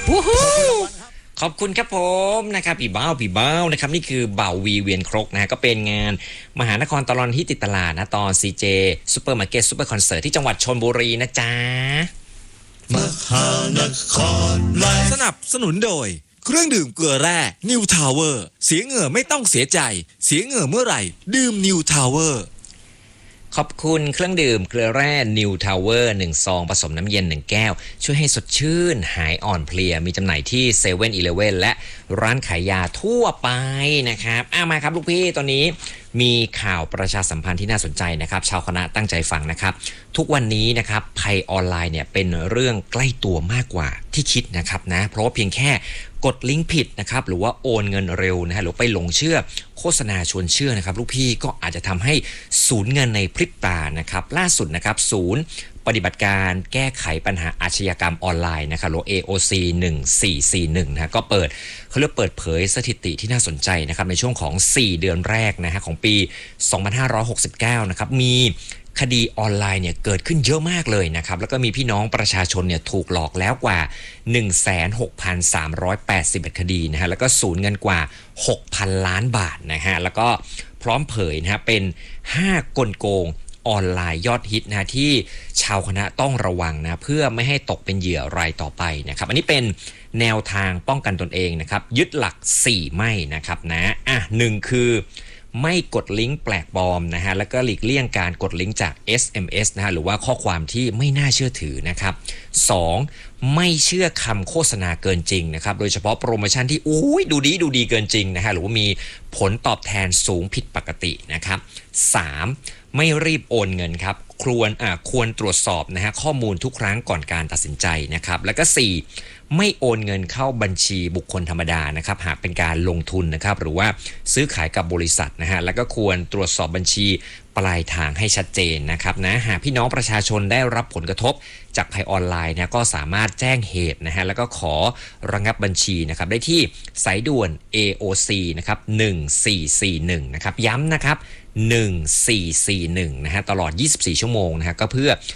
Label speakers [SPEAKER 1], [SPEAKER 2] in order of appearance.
[SPEAKER 1] ขอบคุณครับผมนะครับพี่เบ้านะครับนี่คือเบาวีเวียนครกนะฮะก็เป็นงานมหานครตลอดที่ติดตลาดนะตอน CJ ซูเปอร์มาร์เก็ตซูเปอร์คอนเสิร์ตที่จังหวัดชลบุรีนะจ๊ะ
[SPEAKER 2] มหานครไลฟ์สนับสนุนโดยเครื่องดื่มเกลือแร่นิวทาวเวอร์เสียเหงื่อไม่ต้องเสียใจเสียเหงื่อเมื่อไหร่ดื่มนิวทาวเวอร์
[SPEAKER 1] ขอบคุณเครื่องดื่มเกลือแร่ New Tower 1 ซองผสมน้ำเย็น1แก้วช่วยให้สดชื่นหายอ่อนเพลียมีจำหน่ายที่7 e เ e ่ e อและร้านขายยาทั่วไปนะครับมาครับลูกพี่ตอนนี้มีข่าวประชาสัมพันธ์ที่น่าสนใจนะครับชาวคณะตั้งใจฟังนะครับทุกวันนี้นะครับภัยออนไลน์เนี่ยเป็นเรื่องใกล้ตัวมากกว่าที่คิดนะครับนะเพราะว่าเพียงแค่กดลิงก์ผิดนะครับหรือว่าโอนเงินเร็วนะฮะหรือไปหลงเชื่อโฆษณาชวนเชื่อนะครับลูกพี่ก็อาจจะทำให้สูญเงินในพริบตานะครับล่าสุดนะครับศูนย์ปฏิบัติการแก้ไขปัญหาอาชญากรรมออนไลน์นะครับหรือ AOC 1441นะก็เปิดเผยสถิติที่น่าสนใจนะครับในช่วงของ4เดือนแรกนะฮะของปี2569นะครับมีคดีออนไลน์เนี่ยเกิดขึ้นเยอะมากเลยนะครับแล้วก็มีพี่น้องประชาชนเนี่ยถูกหลอกแล้วกว่า 16,381 คดีนะฮะแล้วก็สูญเงินกว่า 6,000 ล้านบาทนะฮะแล้วก็พร้อมเผยนะฮะเป็น5กลโกงออนไลน์ยอดฮิตนะที่ชาวคณะต้องระวังนะเพื่อไม่ให้ตกเป็นเหยื่อรายต่อไปนะครับอันนี้เป็นแนวทางป้องกันตนเองนะครับยึดหลัก4ไม่นะครับนะ1คือไม่กดลิงก์แปลกปลอมนะฮะแล้วก็หลีกเลี่ยงการกดลิงก์จาก SMS นะฮะหรือว่าข้อความที่ไม่น่าเชื่อถือนะครับ2ไม่เชื่อคำโฆษณาเกินจริงนะครับโดยเฉพาะโปรโมชั่นที่ดูดีเกินจริงนะฮะหรือว่ามีผลตอบแทนสูงผิดปกตินะครับ3ไม่รีบโอนเงินครับควรตรวจสอบนะฮะข้อมูลทุกครั้งก่อนการตัดสินใจนะครับแล้วก็4ไม่โอนเงินเข้าบัญชีบุคคลธรรมดานะครับหากเป็นการลงทุนนะครับหรือว่าซื้อขายกับบริษัทนะฮะแล้วก็ควรตรวจสอบบัญชีปลายทางให้ชัดเจนนะครับนะหากพี่น้องประชาชนได้รับผลกระทบจากภัยออนไลน์นะก็สามารถแจ้งเหตุนะฮะแล้วก็ขอระงับบัญชีนะครับได้ที่สายด่วน AOC นะครับ1441นะครับย้ำนะครับ1441นะฮะตลอด24ชั่วโมงนะฮะก็เพื่อ